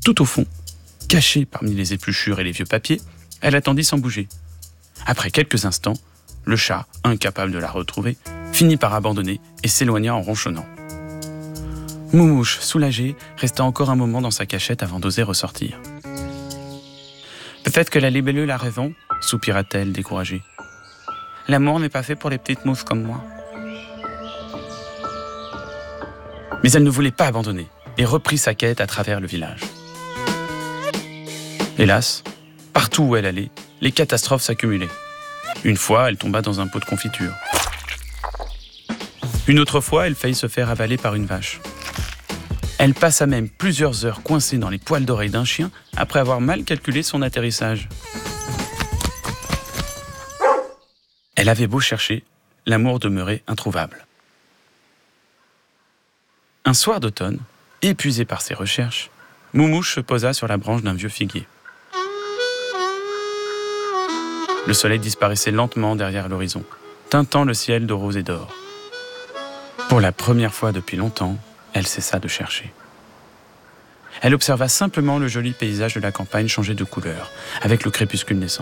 Tout au fond, cachée parmi les épluchures et les vieux papiers, elle attendit sans bouger. Après quelques instants, le chat, incapable de la retrouver, finit par abandonner et s'éloigna en ronchonnant. Moumouche, soulagée, resta encore un moment dans sa cachette avant d'oser ressortir. « Peut-être que la libellule a raison », soupira-t-elle découragée. « L'amour n'est pas fait pour les petites mousses comme moi. » Mais elle ne voulait pas abandonner et reprit sa quête à travers le village. Hélas, partout où elle allait, les catastrophes s'accumulaient. Une fois, elle tomba dans un pot de confiture. Une autre fois, elle faillit se faire avaler par une vache. Elle passa même plusieurs heures coincée dans les poils d'oreille d'un chien après avoir mal calculé son atterrissage. Elle avait beau chercher, l'amour demeurait introuvable. Un soir d'automne, épuisée par ses recherches, Moumouche se posa sur la branche d'un vieux figuier. Le soleil disparaissait lentement derrière l'horizon, teintant le ciel de rose et d'or. Pour la première fois depuis longtemps, elle cessa de chercher. Elle observa simplement le joli paysage de la campagne changer de couleur, avec le crépuscule naissant.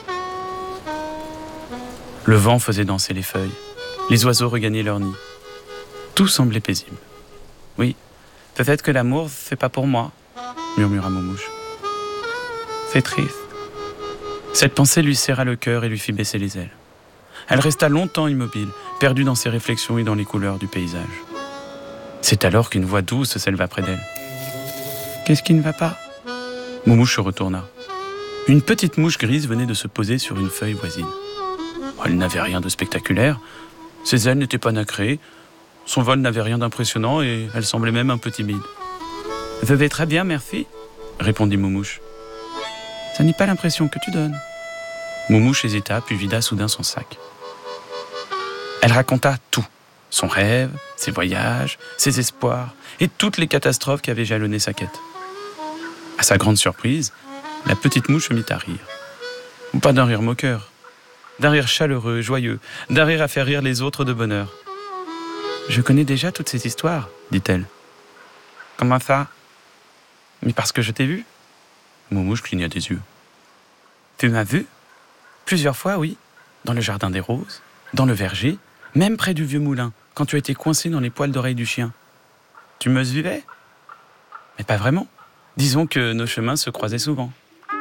Le vent faisait danser les feuilles, les oiseaux regagnaient leur nid. Tout semblait paisible. « Oui, peut-être que l'amour, c'est pas pour moi », murmura Moumouche. « C'est triste. » Cette pensée lui serra le cœur et lui fit baisser les ailes. Elle resta longtemps immobile, perdue dans ses réflexions et dans les couleurs du paysage. C'est alors qu'une voix douce s'éleva près d'elle. « Qu'est-ce qui ne va pas ?» Moumouche se retourna. Une petite mouche grise venait de se poser sur une feuille voisine. Elle n'avait rien de spectaculaire, ses ailes n'étaient pas nacrées, son vol n'avait rien d'impressionnant et elle semblait même un peu timide. « Je vais très bien, merci », répondit Moumouche. « Ça n'est pas l'impression que tu donnes. » Moumouche hésita, puis vida soudain son sac. Elle raconta tout, son rêve, ses voyages, ses espoirs et toutes les catastrophes qui avaient jalonné sa quête. À sa grande surprise, la petite mouche se mit à rire. Pas d'un rire moqueur, d'un rire chaleureux, joyeux, d'un rire à faire rire les autres de bonheur. « Je connais déjà toutes ces histoires, dit-elle. »« Comment ça ? Mais parce que je t'ai vu. » Moumouche cligna des yeux. « Tu m'as vu ? Plusieurs fois, oui. Dans le jardin des roses, dans le verger, même près du vieux moulin, quand tu étais coincé dans les poils d'oreille du chien. Tu me suivais ? Mais pas vraiment. Disons que nos chemins se croisaient souvent. »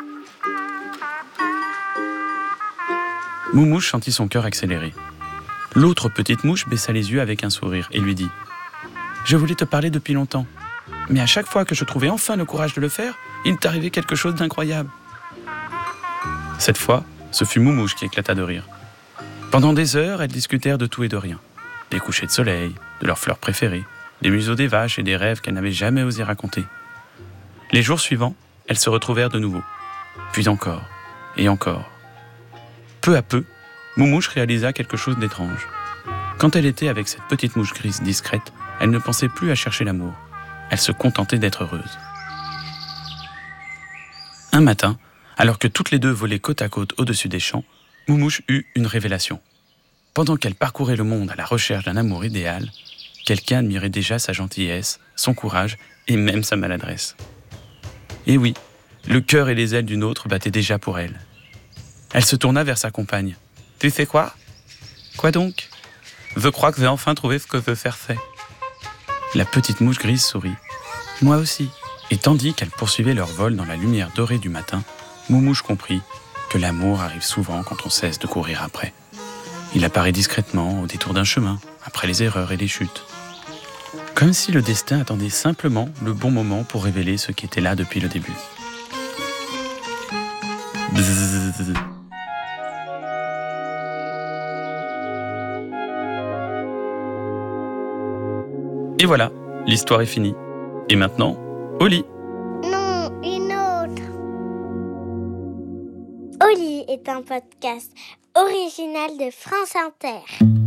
Moumouche sentit son cœur accélérer. L'autre petite mouche baissa les yeux avec un sourire et lui dit « Je voulais te parler depuis longtemps, mais à chaque fois que je trouvais enfin le courage de le faire, il t'arrivait quelque chose d'incroyable. » Cette fois, ce fut Moumouche qui éclata de rire. Pendant des heures, elles discutèrent de tout et de rien. Des couchers de soleil, de leurs fleurs préférées, des museaux des vaches et des rêves qu'elles n'avaient jamais osé raconter. Les jours suivants, elles se retrouvèrent de nouveau. Puis encore, et encore. Peu à peu, Moumouche réalisa quelque chose d'étrange. Quand elle était avec cette petite mouche grise discrète, elle ne pensait plus à chercher l'amour. Elle se contentait d'être heureuse. Un matin, alors que toutes les deux volaient côte à côte au-dessus des champs, Moumouche eut une révélation. Pendant qu'elle parcourait le monde à la recherche d'un amour idéal, quelqu'un admirait déjà sa gentillesse, son courage et même sa maladresse. Et oui, le cœur et les ailes d'une autre battaient déjà pour elle. Elle se tourna vers sa compagne. « Tu sais quoi ? » ?»« Quoi donc ? » ?»« Je crois que j'ai enfin trouvé ce que je cherchais. » La petite mouche grise sourit. « Moi aussi. » Et tandis qu'elles poursuivaient leur vol dans la lumière dorée du matin, Moumouche comprit que l'amour arrive souvent quand on cesse de courir après. Il apparaît discrètement au détour d'un chemin, après les erreurs et les chutes. Comme si le destin attendait simplement le bon moment pour révéler ce qui était là depuis le début. Bzzz. Et voilà, l'histoire est finie. Et maintenant, au lit. Non, une autre. Au lit est un podcast original de France Inter.